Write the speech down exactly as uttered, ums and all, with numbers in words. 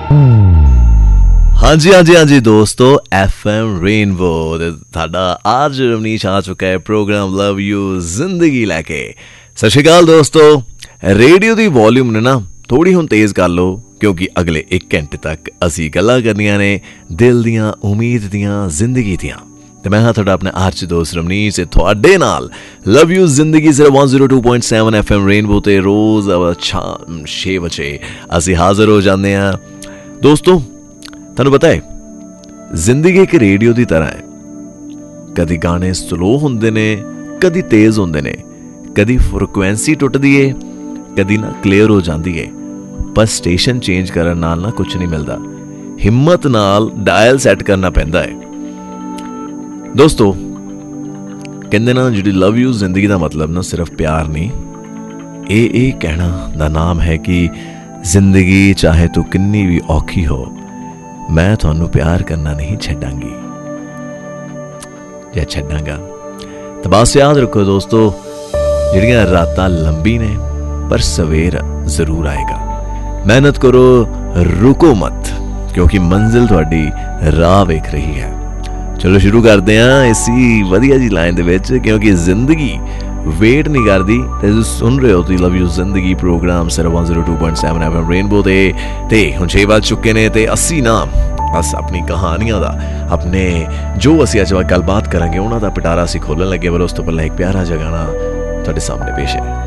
हाँ जी हाँ जी हाँ जी दोस्तों, एफ एम रेनबो साडा आज रवनीश आ चुका है प्रोग्राम लव यू जिंदगी लैके। सत श्री अकाल दोस्तों, रेडियो की वॉल्यूम ने ना थोड़ी हुण तेज़ कर लो क्योंकि अगले एक घंटे तक असी गल्लां करनियां ने दिल दियां, उम्मीद दियां, जिंदगी दियां। तो मैं हाँ थोड़ा अपने आर्च दोस्त रवनीश से थोड़े नाल लव यू जिंदगी सिर्फ one zero two point seven F M rainbow ते रोज़ शाम छे बजे असी हाजिर हो जाते हैं। दोस्तों ਤੁਹਾਨੂੰ ਪਤਾ ਹੈ ਜ਼ਿੰਦਗੀ ਇੱਕ ਰੇਡੀਓ ਦੀ ਤਰ੍ਹਾਂ ਹੈ, ਕਦੀ ਗਾਣੇ ਸਲੋ ਹੁੰਦੇ ਨੇ, ਕਦੀ ਤੇਜ਼ ਹੁੰਦੇ ਨੇ, ਕਦੀ ਫ੍ਰੀਕੁਐਂਸੀ ਟੁੱਟਦੀ ਏ, ਕਦੀ ਨਾ ਕਲੀਅਰ ਹੋ ਜਾਂਦੀ ਏ, ਪਰ ਸਟੇਸ਼ਨ ਚੇਂਜ ਕਰਨ ਨਾਲ ਨਾ ਕੁਝ ਨਹੀਂ ਮਿਲਦਾ, ਹਿੰਮਤ ਨਾਲ ਡਾਇਲ ਸੈੱਟ ਕਰਨਾ ਪੈਂਦਾ ਹੈ। ਦੋਸਤੋ ਕਹਿੰਦੇ ਨਾ ਜਿਹੜੀ ਲਵ ਯੂ ਜ਼ਿੰਦਗੀ ਦਾ ਮਤਲਬ ਨਾ ਸਿਰਫ ਪਿਆਰ ਨਹੀਂ, ਇਹ ਇਹ ਕਹਿਣਾ ਦਾ ਨਾਮ ਹੈ ਕਿ ਜ਼ਿੰਦਗੀ ਚਾਹੇ ਤੂੰ ਕਿੰਨੀ ਵੀ ਔਖੀ ਹੋ, मैं थानू प्यार करना नहीं छड्डांगी या छड्डांगा। तो बस याद रखो दोस्तों, जिहड़ियां रातां लंबी ने पर सवेर जरूर आएगा। मेहनत करो, रुको मत, क्योंकि मंजिल तुहाडी राह वेख रही है। चलो शुरू करते हैं इसी वधिया जी लाइन दे विच, क्योंकि जिंदगी वेट नहीं करती। तुसीं सुन रहे हो लव यू जिंदगी प्रोग्राम सिर्फ one zero two point seven F M rainbow ते ते हुण छे बज चुके ने ते असी ना बस अपनी कहानियां दा अपने जो असी अज गलबात करांगे उन्हां दा पिटारा असी खोलन लगे। पर उस तो पहले एक प्यारा जिहा गाना तुहाडे सामने पेश है।